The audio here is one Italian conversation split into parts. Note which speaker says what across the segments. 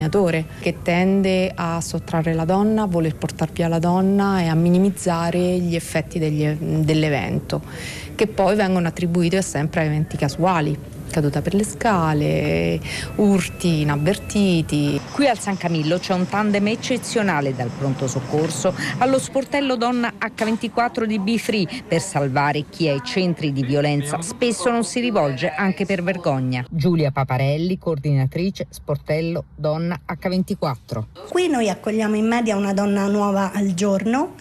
Speaker 1: che tende a sottrarre la donna, a voler portare via la donna e a minimizzare gli effetti dell'evento, che poi vengono attribuiti sempre a eventi casuali. Caduta per le scale, urti inavvertiti.
Speaker 2: Qui al San Camillo c'è un tandem eccezionale dal pronto soccorso allo sportello donna H24 di Be Free per salvare chi ai centri di violenza spesso non si rivolge anche per vergogna. Giulia Paparelli, coordinatrice sportello donna H24.
Speaker 3: Qui noi accogliamo in media una donna nuova al giorno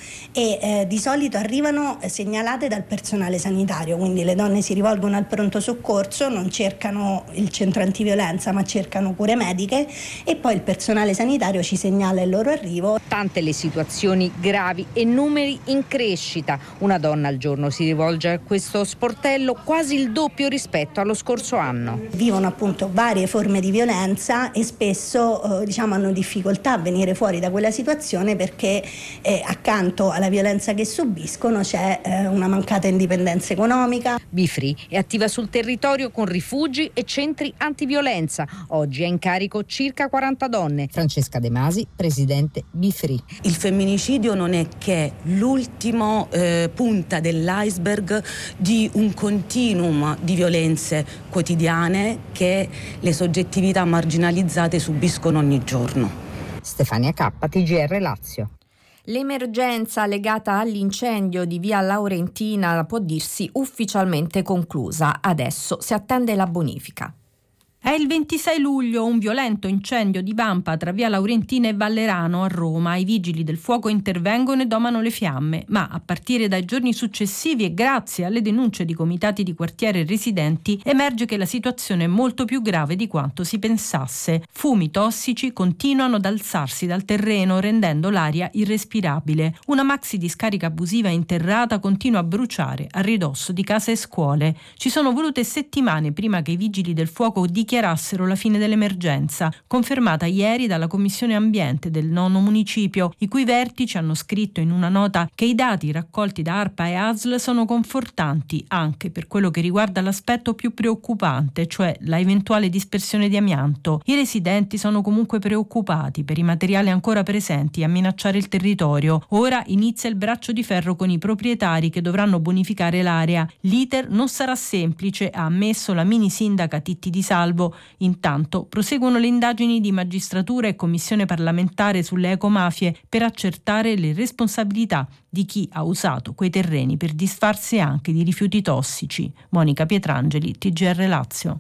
Speaker 3: e di solito arrivano segnalate dal personale sanitario, quindi le donne si rivolgono al pronto soccorso, non cercano il centro antiviolenza ma cercano cure mediche e poi il personale sanitario ci segnala il loro arrivo.
Speaker 2: Tante le situazioni gravi e numeri in crescita. Una donna al giorno si rivolge a questo sportello, quasi il doppio rispetto allo scorso anno.
Speaker 3: Vivono appunto varie forme di violenza e spesso hanno difficoltà a venire fuori da quella situazione perché accanto alla violenza che subiscono c'è una mancata indipendenza economica.
Speaker 2: Be Free è attiva sul territorio con rifugi e centri antiviolenza. Oggi è in carico circa 40 donne. Francesca De Masi, presidente Be Free.
Speaker 4: Il femminicidio non è che l'ultimo punta dell'iceberg di un continuum di violenze quotidiane che le soggettività marginalizzate subiscono ogni giorno.
Speaker 2: Stefania K, TGR Lazio.
Speaker 5: L'emergenza legata all'incendio di via Laurentina può dirsi ufficialmente conclusa. Adesso si attende la bonifica.
Speaker 6: È il 26 luglio un violento incendio di vampa tra via Laurentina e Vallerano a Roma. I vigili del fuoco intervengono e domano le fiamme, ma a partire dai giorni successivi e grazie alle denunce di comitati di quartiere e residenti emerge che la situazione è molto più grave di quanto si pensasse. Fumi tossici continuano ad alzarsi dal terreno rendendo l'aria irrespirabile. Una maxi discarica abusiva interrata continua a bruciare a ridosso di case e scuole. Ci sono volute settimane prima che i vigili del fuoco dichiarassero la fine dell'emergenza, confermata ieri dalla Commissione Ambiente del 9° municipio, i cui vertici hanno scritto in una nota che i dati raccolti da ARPA e ASL sono confortanti anche per quello che riguarda l'aspetto più preoccupante, cioè la eventuale dispersione di amianto. I residenti sono comunque preoccupati per i materiali ancora presenti a minacciare il territorio. Ora inizia il braccio di ferro con i proprietari che dovranno bonificare l'area. L'iter non sarà semplice, ha ammesso la mini sindaca Titti Di Salvo. Intanto proseguono le indagini di magistratura e commissione parlamentare sulle ecomafie per accertare le responsabilità di chi ha usato quei terreni per disfarsi anche di rifiuti tossici. Monica Pietrangeli, TGR Lazio.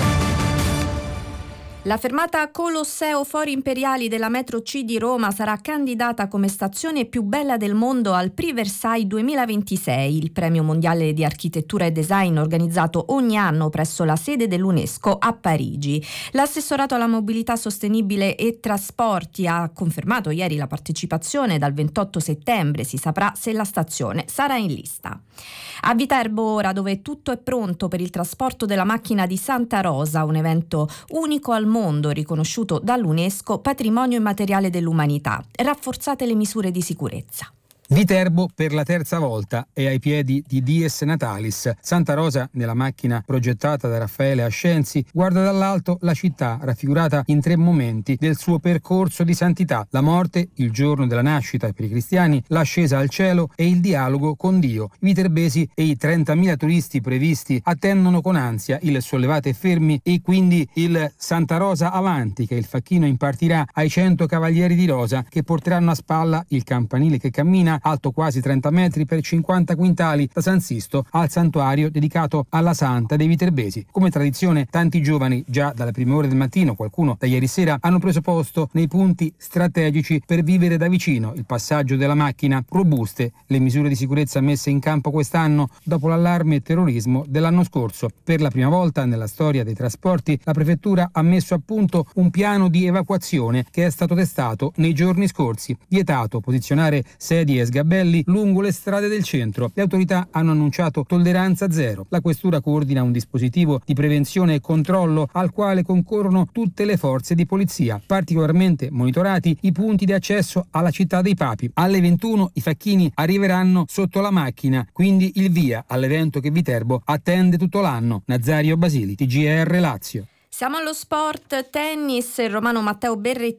Speaker 5: La fermata Colosseo Fori Imperiali della metro C di Roma sarà candidata come stazione più bella del mondo al Prix Versailles 2026, il premio mondiale di architettura e design organizzato ogni anno presso la sede dell'UNESCO a Parigi. L'assessorato alla mobilità sostenibile e trasporti ha confermato ieri la partecipazione. Dal 28 settembre si saprà se la stazione sarà in lista. A Viterbo ora, dove tutto è pronto per il trasporto della macchina di Santa Rosa, un evento unico al mondo riconosciuto dall'UNESCO patrimonio immateriale dell'umanità. Rafforzate le misure di sicurezza.
Speaker 7: Viterbo per la terza volta è ai piedi di Dies Natalis. Santa Rosa, nella macchina progettata da Raffaele Ascenzi, guarda dall'alto la città raffigurata in 3 momenti del suo percorso di santità: la morte, il giorno della nascita per i cristiani, l'ascesa al cielo e il dialogo con Dio. I viterbesi e i 30.000 turisti previsti attendono con ansia il Sollevate Fermi e quindi il Santa Rosa Avanti, che il facchino impartirà ai 100 cavalieri di rosa che porteranno a spalla il campanile che cammina, alto quasi 30 metri per 50 quintali, da San Sisto al santuario dedicato alla Santa dei Viterbesi. Come tradizione, tanti giovani già dalle prime ore del mattino, qualcuno da ieri sera, hanno preso posto nei punti strategici per vivere da vicino il passaggio della macchina. Robuste le misure di sicurezza messe in campo quest'anno dopo l'allarme terrorismo dell'anno scorso. Per la prima volta nella storia dei trasporti la prefettura ha messo a punto un piano di evacuazione che è stato testato nei giorni scorsi. Vietato posizionare sedie e sgabelli lungo le strade del centro. Le autorità hanno annunciato tolleranza zero. La questura coordina un dispositivo di prevenzione e controllo al quale concorrono tutte le forze di polizia. Particolarmente monitorati i punti di accesso alla città dei Papi. Alle 21 i facchini arriveranno sotto la macchina, quindi il via all'evento che Viterbo attende tutto l'anno. Nazario Basili, TGR Lazio.
Speaker 5: Passiamo allo sport, tennis. Il romano Matteo Berrettini